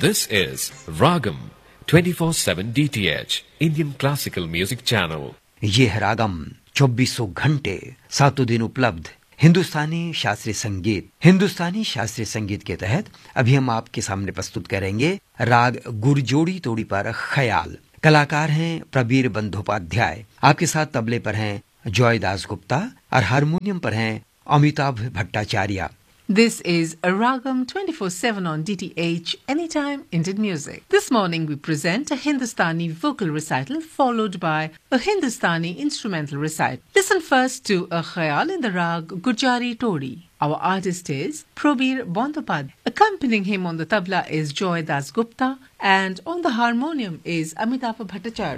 This is Ragam 24/7 DTH Indian Classical Music Channel. ये है रागम 2400 घंटे 7 दिन उपलब्ध हिंदुस्तानी शास्त्रीय संगीत। हिंदुस्तानी शास्त्रीय संगीत के तहत अभी हम आपके सामने प्रस्तुत करेंगे राग गुरजोड़ी तोड़ी पर ख्याल। कलाकार हैं प्रबीर बंदोपाध्याय। आपके साथ तबले पर हैं जॉय दास गुप्ता और हारमोनियम पर हैं Amitabh Bhattacharya. This is a Ragam 24/7 on DTH Anytime Indian Music. This morning we present a Hindustani vocal recital followed by a Hindustani instrumental recital. Listen first to a khayal in the rag Gurjari Todi. Our artist is Prabir Bandopad. Accompanying him on the tabla is Joy Das Gupta and on the harmonium is Amitabh Bhattacharya.